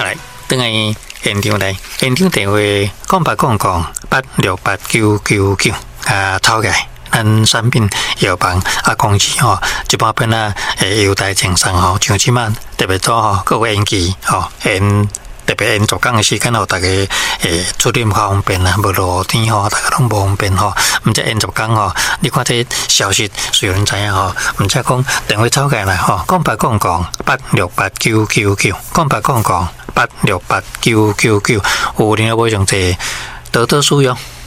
来，等下现场来，现场电话0888868999头个。咱产品药房公司一般本优待厂商像即马特别多各位延期特别因做工的时间大家出入较方便无落天大家拢无方便毋则因做工你看这消息虽然知影毋则讲电话走过来08888689990888868999有另外上这多多使用。